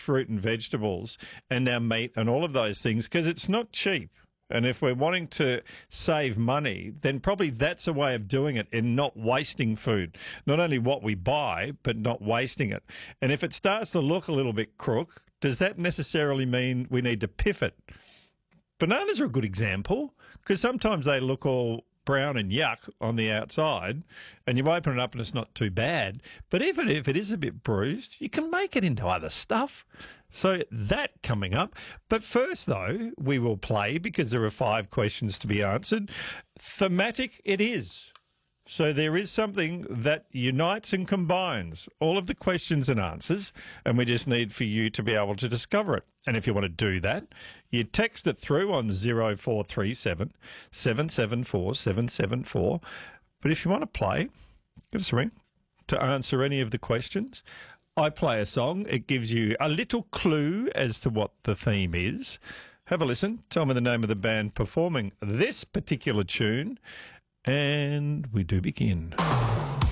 fruit and vegetables and our meat and all of those things because it's not cheap. And if we're wanting to save money, then probably that's a way of doing it in not wasting food. Not only what we buy, but not wasting it. And if it starts to look a little bit crook, does that necessarily mean we need to pivot? Bananas are a good example because sometimes they look all brown and yuck on the outside and you open it up and it's not too bad. But even if it is a bit bruised, you can make it into other stuff. So that coming up. But first, though, we will play because there are 5 questions to be answered. Thematic it is. So there is something that unites and combines all of the questions and answers, and we just need for you to be able to discover it. And if you want to do that, you text it through on 0437 774 774. But if you want to play, give us a ring to answer any of the questions. I play a song. It gives you a little clue as to what the theme is. Have a listen. Tell me the name of the band performing this particular tune. And we do begin.